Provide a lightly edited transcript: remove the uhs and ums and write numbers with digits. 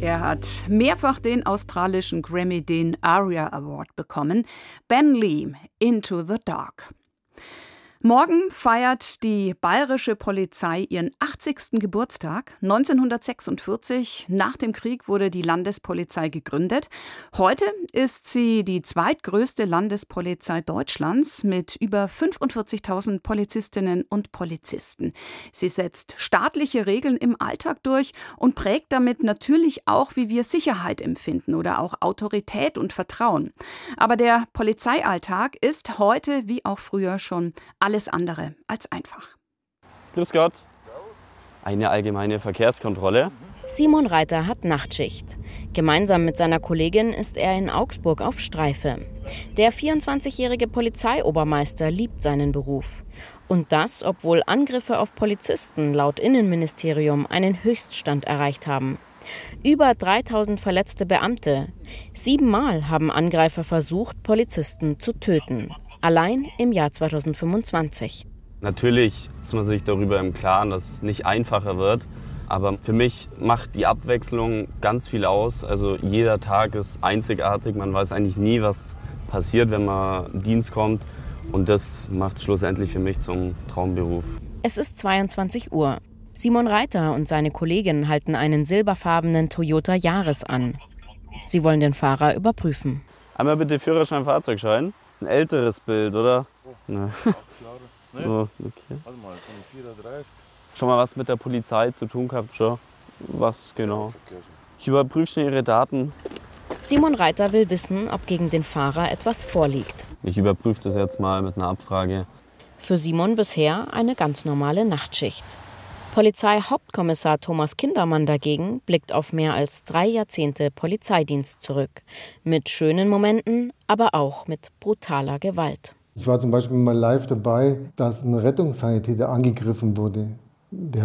Er hat mehrfach den australischen Grammy, den ARIA Award bekommen. Ben Lee, Into the Dark. Morgen feiert die bayerische Polizei ihren 80. Geburtstag. 1946, nach dem Krieg, wurde die Landespolizei gegründet. Heute ist sie die zweitgrößte Landespolizei Deutschlands mit über 45.000 Polizistinnen und Polizisten. Sie setzt staatliche Regeln im Alltag durch und prägt damit natürlich auch, wie wir Sicherheit empfinden oder auch Autorität und Vertrauen. Aber der Polizeialltag ist heute, wie auch früher schon, alles andere als einfach. Grüß Gott. Eine allgemeine Verkehrskontrolle. Simon Reiter hat Nachtschicht. Gemeinsam mit seiner Kollegin ist er in Augsburg auf Streife. Der 24-jährige Polizeiobermeister liebt seinen Beruf. Und das, obwohl Angriffe auf Polizisten laut Innenministerium einen Höchststand erreicht haben. Über 3000 verletzte Beamte. 7-mal haben Angreifer versucht, Polizisten zu töten. Allein im Jahr 2025. Natürlich ist man sich darüber im Klaren, dass es nicht einfacher wird. Aber für mich macht die Abwechslung ganz viel aus. Also jeder Tag ist einzigartig. Man weiß eigentlich nie, was passiert, wenn man in Dienst kommt. Und das macht es schlussendlich für mich zum Traumberuf. Es ist 22 Uhr. Simon Reiter und seine Kollegin halten einen silberfarbenen Toyota Yaris an. Sie wollen den Fahrer überprüfen. Einmal bitte Führerschein, Fahrzeugschein. Das ist ein älteres Bild, oder? Ne. Oh, okay. Warte mal, von 34. Schon mal was mit der Polizei zu tun gehabt? Schon? Was genau? Ich überprüfe schnell Ihre Daten. Simon Reiter will wissen, ob gegen den Fahrer etwas vorliegt. Ich überprüfe das jetzt mal mit einer Abfrage. Für Simon bisher eine ganz normale Nachtschicht. Polizeihauptkommissar Thomas Kindermann dagegen blickt auf mehr als 3 Jahrzehnte Polizeidienst zurück. Mit schönen Momenten, aber auch mit brutaler Gewalt. Ich war zum Beispiel mal live dabei, dass ein Rettungssanitäter angegriffen wurde. Der